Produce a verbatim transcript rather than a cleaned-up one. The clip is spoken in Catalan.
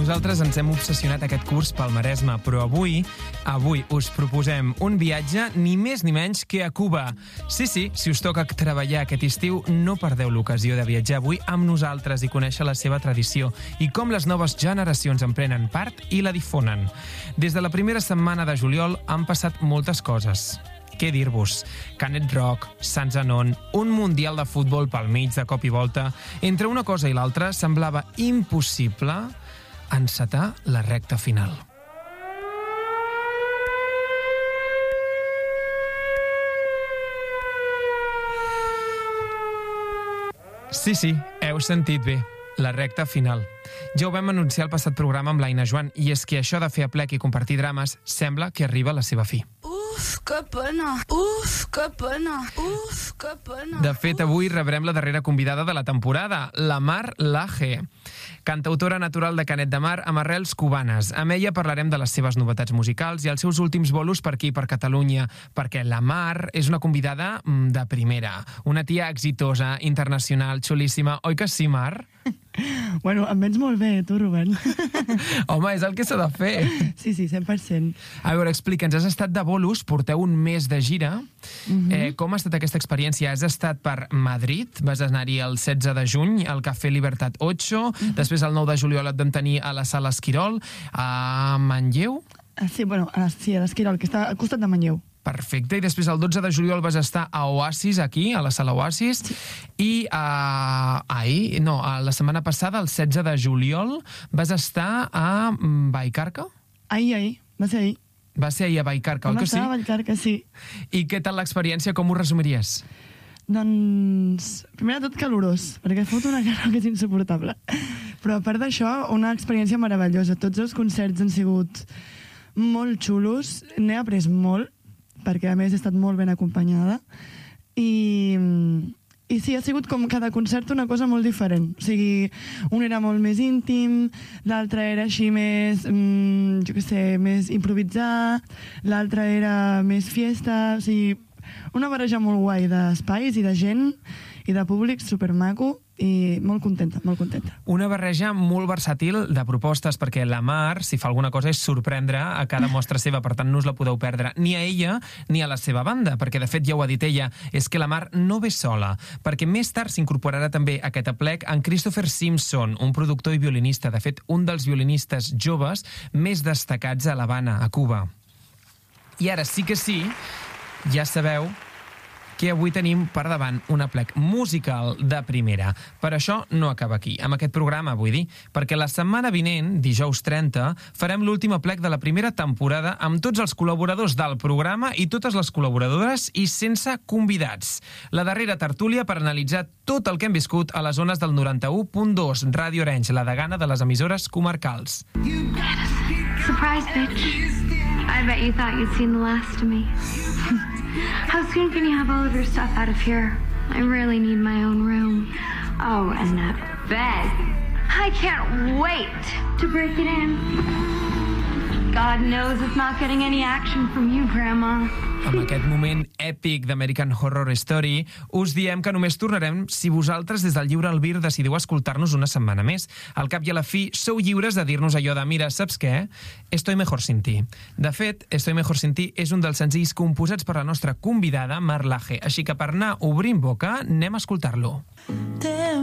Nosaltres ens hem obsessionat aquest curs pel Maresme, però avui, avui us proposem un viatge ni més ni menys que a Cuba. Sí, sí, si us toca treballar aquest estiu, no perdeu l'ocasió de viatjar avui amb nosaltres i conèixer la seva tradició i com les noves generacions en prenen part i la difonen. Des de la primera setmana de juliol han passat moltes coses. Què dir-vos? Canet Rock, Sant Zenon, un mundial de futbol pel mig de cop i volta. Entre una cosa i l'altra semblava impossible encetar la recta final. Sí, sí, heu sentit bé. La recta final. Ja ho vam anunciar al passat programa amb l'Aina Joan, i és que això de fer aplec i compartir drames sembla que arriba a la seva fi. Uf, que pena! Uf, que pena! Uf, que pena! De fet, avui rebrem la darrera convidada de la temporada, la Mar Laje, cantautora natural de Canet de Mar amb arrels cubanes. Amb ella parlarem de les seves novetats musicals i els seus últims bolos per aquí, per Catalunya, perquè la Mar és una convidada de primera, una tia exitosa, internacional, xulíssima. Oi que sí, Mar? Bueno, em vens molt bé, tu, Rubén. Home, és el que s'ha de fer. Sí, sí, cent per cent. A veure, explica'ns, has estat de bolos, porteu un mes de gira. Mhm. eh, com ha estat aquesta experiència? Has estat per Madrid, vas anar-hi el setze de juny, al Cafè Libertat ocho, Mhm. després el nou de juliol et vam tenir a la Sala Esquirol, a Manlleu. Ah, sí, bueno, a, sí, a l'Esquirol, que està al costat de Manlleu. Perfecte, i després el dotze de juliol vas estar a Oasis, aquí, a la Sala Oasis, sí. I uh, ahir, no, a la setmana passada, el setze de juliol, vas estar a Vallcarca? Ahir, ahir, va ser ahir. Va ser ahir a Vallcarca, oi que sí? Vam estar a Vallcarca, sí. I què tal l'experiència, com ho resumiries? Doncs, primer de tot calorós, perquè fot una calor que és insuportable. Però a part d'això, una experiència meravellosa. Tots els concerts han sigut molt xulos, n'he après molt, perquè a més he estat molt ben acompanyada, i, i sí, ha sigut com cada concert una cosa molt diferent. O sigui, un era molt més íntim, l'altre era així més, mmm, jo què sé, més improvisar, l'altre era més fiesta, o sigui, una barreja molt guai d'espais i de gent i de públic supermaco, i molt contenta, molt contenta. Una barreja molt versàtil de propostes, perquè la Mar, si fa alguna cosa, és sorprendre a cada mostra seva, per tant no us la podeu perdre ni a ella ni a la seva banda, perquè de fet ja ho ha dit ella, és que la Mar no ve sola, perquè més tard s'incorporarà també a aquest aplec en Christopher Simpson, un productor i violinista, de fet un dels violinistes joves més destacats a l'Havana, a Cuba. I ara sí que sí, ja sabeu que avui tenim per davant un aplec musical de primera. Per això no acaba aquí, amb aquest programa, vull dir, perquè la setmana vinent, dijous trenta, farem l'últim aplec de la primera temporada amb tots els col·laboradors del programa i totes les col·laboradores i sense convidats. La darrera tertúlia per analitzar tot el que hem viscut a les zones del noranta-u punt dos, Ràdio Arenys, la degana de les emissores comarcals. Surprise, bitch. I bet you thought you'd seen the last of me. How soon can you have all of your stuff out of here? I really need my own room. Oh, and that bed. I can't wait to break it in. God knows it's not getting any action from you, Grandma. Amb aquest moment èpic d'American Horror Story, us diem que només tornarem si vosaltres des del lliure albir decidiu escoltar-nos una setmana més. Al cap i a la fi, sou lliures de dir-nos allò de «Mira, saps què? Estoy mejor sin ti». De fet, «Estoy mejor sin ti» és un dels senzills composats per la nostra convidada, Mar Laje. Així que per anar obrint boca, anem a escoltar-lo.